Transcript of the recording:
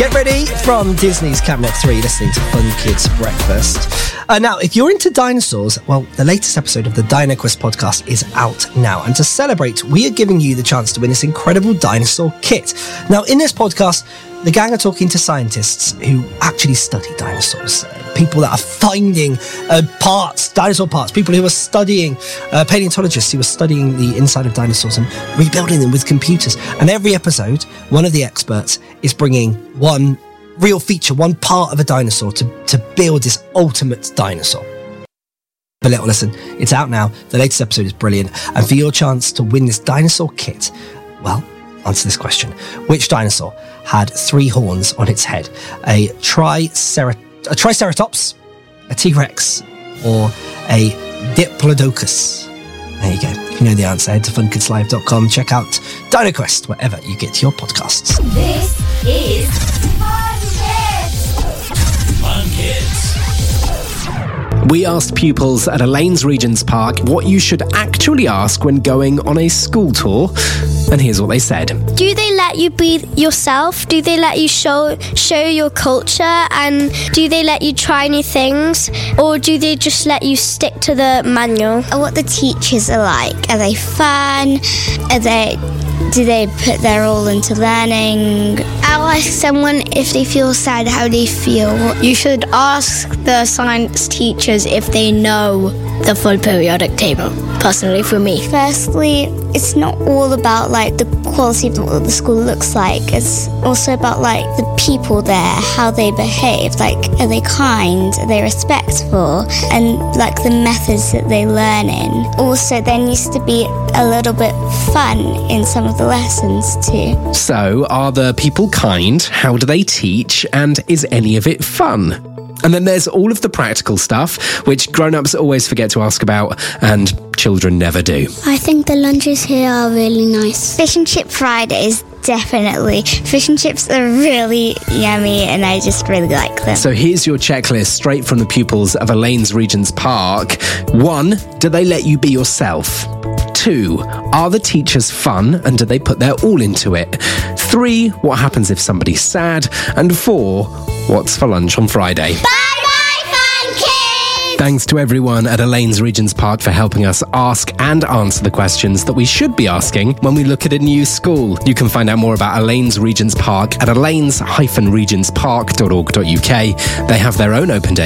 Get ready from Disney's Cabinet 3, listening to Fun Kids Breakfast. Now, if you're into dinosaurs, well, the latest episode of the Dino Quest podcast is out now. And to celebrate, we are giving you the chance to win this incredible dinosaur kit. Now, in this podcast, the gang are talking to scientists who actually study dinosaurs. People that are finding dinosaur parts. People who are studying, paleontologists who are studying the inside of dinosaurs and rebuilding them with computers. And every episode, one of the experts is bringing one real feature, one part of a dinosaur to build this ultimate dinosaur. But listen, it's out now. The latest episode is brilliant. And for your chance to win this dinosaur kit, well, answer this question. Which dinosaur had 3 horns on its head? A Triceratops, a T-Rex, or a Diplodocus? There you go. If you know the answer, head to funkidslive.com. Check out Dino Quest wherever you get your podcasts. This is Fun Kids. Fun Kids. We asked pupils at Elaine's Regent's Park what you should actually ask when going on a school tour, and here's what they said. Do they let you be yourself? Do they let you show your culture? And do they let you try new things? Or do they just let you stick to the manual? What the teachers are like. Are they fun? Do they put their all into learning? I'll ask someone if they feel sad, how they feel. You should ask the science teachers if they know the full periodic table, personally for me. Firstly, it's not all about like the quality of what the school looks like. It's also about like the people there, how they behave. Like, are they kind? Are they respectful? And like the methods that they learn in. Also, there needs to be a little bit fun in some of the lessons too. So, are the people kind? How do they teach? And is any of it fun? And then there's all of the practical stuff, which grown-ups always forget to ask about, and children never do. I think the lunches here are really nice. Fish and chip Fridays, definitely. Fish and chips are really yummy, and I just really like them. So here's your checklist straight from the pupils of Elaine's Regent's Park. 1, do they let you be yourself? 2, are the teachers fun and do they put their all into it? 3, what happens if somebody's sad? And 4, what's for lunch on Friday? Bye-bye, Fun Kids! Thanks to everyone at Elaine's Regent's Park for helping us ask and answer the questions that we should be asking when we look at a new school. You can find out more about Elaine's Regent's Park at elaines-regentspark.org.uk. They have their own open day